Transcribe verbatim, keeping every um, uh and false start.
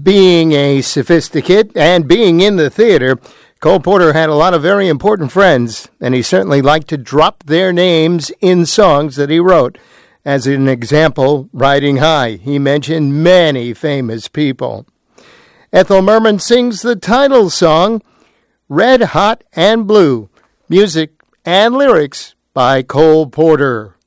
being a sophisticate and being in the theater, Cole Porter had a lot of very important friends, and he certainly liked to drop their names in songs that he wrote. As an example, Riding High, he mentioned many famous people. Ethel Merman sings the title song, Red Hot and Blue, music and lyrics by Cole Porter.